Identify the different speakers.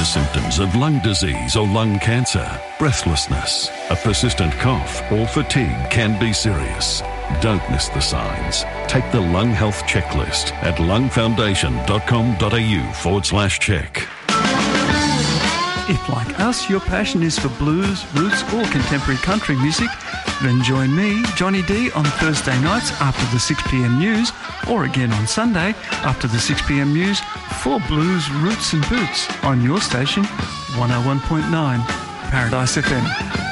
Speaker 1: the symptoms of lung disease or lung cancer, breathlessness, a persistent cough or fatigue can be serious. Don't miss the signs. Take the Lung Health Checklist at lungfoundation.com.au/check.
Speaker 2: If, like us, your passion is for blues, roots or contemporary country music, then join me, Johnny D, on Thursday nights after the 6pm news, or again on Sunday after the 6pm news for Blues, Roots and Boots on your station, 101.9 Paradise FM.